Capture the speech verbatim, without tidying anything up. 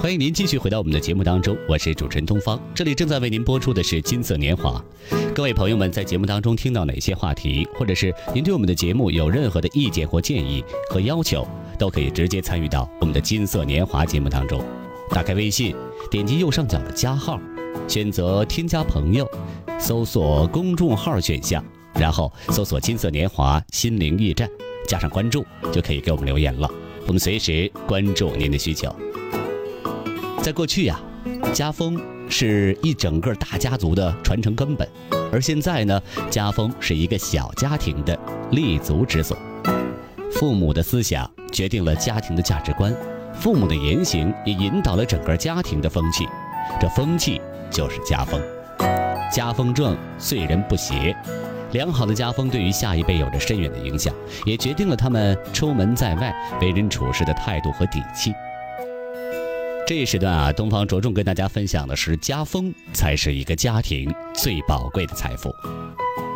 欢迎您继续回到我们的节目当中，我是主持人东方，这里正在为您播出的是金色年华。各位朋友们在节目当中听到哪些话题，或者是您对我们的节目有任何的意见或建议和要求，都可以直接参与到我们的金色年华节目当中。打开微信，点击右上角的加号，选择添加朋友，搜索公众号选项，然后搜索金色年华心灵驿站，加上关注就可以给我们留言了，我们随时关注您的需求。在过去呀、啊，家风是一整个大家族的传承根本，而现在呢，家风是一个小家庭的立足之所。父母的思想决定了家庭的价值观，父母的言行也引导了整个家庭的风气，这风气就是家风。家风正，岁人不邪。良好的家风对于下一辈有着深远的影响，也决定了他们出门在外为人处事的态度和底气。这一时段啊，东方着重跟大家分享的是，家风才是一个家庭最宝贵的财富。